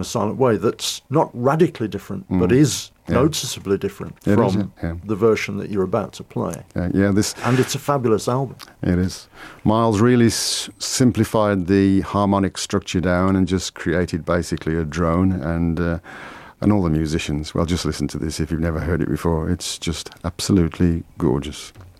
a silent way that's not radically different, but is noticeably different from the version that you're about to play. And it's a fabulous album. It is. Miles really simplified the harmonic structure down and just created basically a drone, and all the musicians, well, just listen to this if you've never heard it before. It's just absolutely gorgeous.